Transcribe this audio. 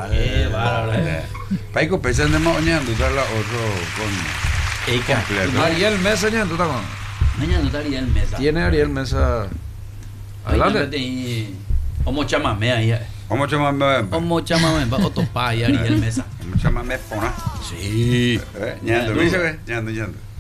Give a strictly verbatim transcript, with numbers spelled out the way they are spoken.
Qué bárbaro. Paico pensando más oñando está la otro con Eika. Ariel Mesa ñando está con. Mañana está Ariel Mesa. Tiene Ariel Mesa. Adelante. Omo chamame ahí. ¿Cómo se llama? Omo chamame va otro pa y Ariel Mesa. ¿Cómo se llama? Me pona. Sí. Ñando, ¿viste? Ñando, ñando.